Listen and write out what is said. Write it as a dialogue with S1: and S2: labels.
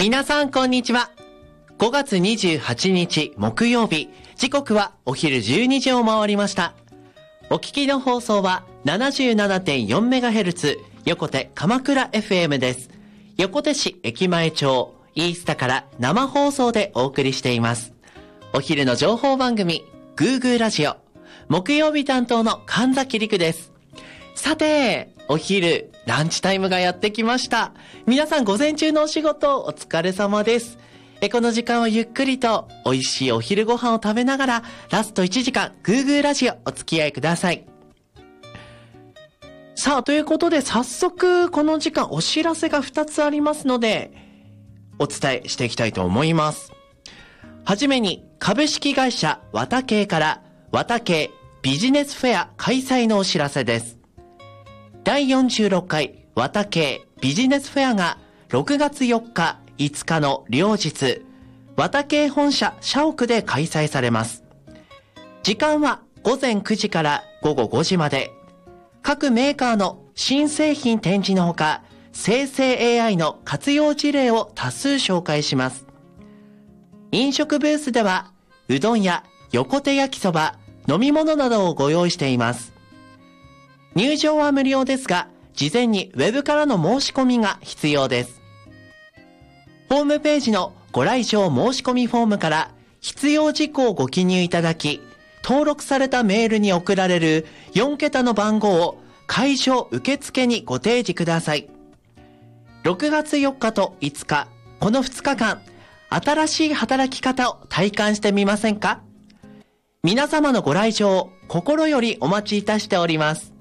S1: 皆さんこんにちは。5月28日木曜日、時刻はお昼12時を回りました。お聞きの放送は 77.4MHz 横手鎌倉 FM です。横手市駅前町イースタから生放送でお送りしています。お昼の情報番組グーグーラジオ、木曜日担当の神崎陸です。さて、お昼ランチタイムがやってきました。皆さん午前中のお仕事お疲れ様です。この時間はゆっくりと美味しいお昼ご飯を食べながらラスト1時間グーグーラジオお付き合いください。さあ、ということで早速この時間お知らせが2つありますのでお伝えしていきたいと思います。はじめに株式会社ワタケイからワタケイビジネスフェア開催のお知らせです。第46回ワタケイビジネスフェアが6月4日5日の両日、ワタケイ本社社屋で開催されます。時間は午前9時から午後5時まで。各メーカーの新製品展示のほか、生成 AI の活用事例を多数紹介します。飲食ブースでは、うどんや横手焼きそば、飲み物などをご用意しています。入場は無料ですが、事前にウェブからの申し込みが必要です。ホームページのご来場申し込みフォームから必要事項をご記入いただき、登録されたメールに送られる4桁の番号を会場受付にご提示ください。6月4日と5日、この2日間、新しい働き方を体感してみませんか？皆様のご来場を心よりお待ちいたしております。